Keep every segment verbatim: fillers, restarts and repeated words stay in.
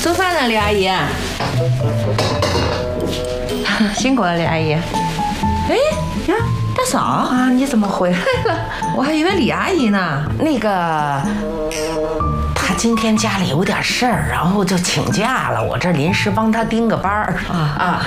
做饭呢，李阿姨。辛苦了，李阿姨。哎呀，大嫂啊，你怎么回来了？我还以为李阿姨呢。 那个，她今天家里有点事儿，然后就请假了，我这临时帮她盯个班儿啊啊。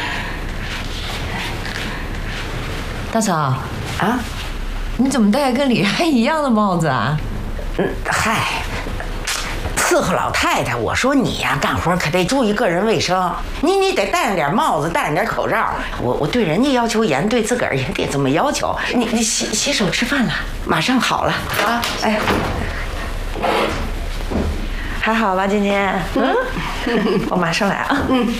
大嫂啊，你怎么戴跟李阿姨一样的帽子啊？ 嗯，嗨。伺候老太太，我说你呀、啊，干活可得注意个人卫生，你你得戴上点帽子，戴上点口罩。我我对人家要求严，对自个儿也得这么要求。你你洗洗手吃饭了，马上好了啊！哎， 还好吧，今天？嗯，我马上来啊。嗯。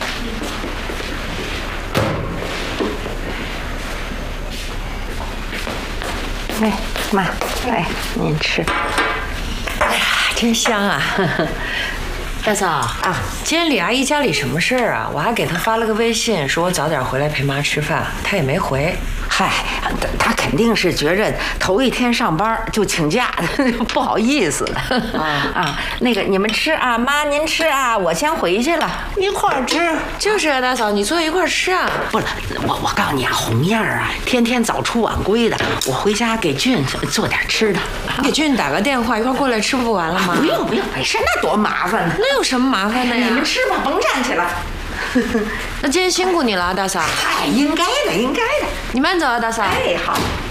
哎，妈，来您吃。 哎呀，真香啊！大嫂啊，今天李阿姨家里什么事儿啊？我还给她发了个微信，说我早点回来陪妈吃饭，她也没回。 嗨，她肯定是觉着头一天上班就请假，不好意思了啊啊！那个你们吃啊，妈您吃啊，我先回去了， 一块儿吃。 就是啊，大嫂，你坐一块儿吃啊。 不是，我我告诉你啊，红燕儿啊，天天早出晚归的，我回家给俊做点吃的。 你给俊打个电话，一块儿过来吃不完了吗？ 不用不用，没事，那多麻烦呢。 那有什么麻烦的呀？ 你们吃吧，甭站起来。 那今天辛苦你了，大嫂。 嗨，应该的，应该的。 你慢走啊，大嫂。 哎，好。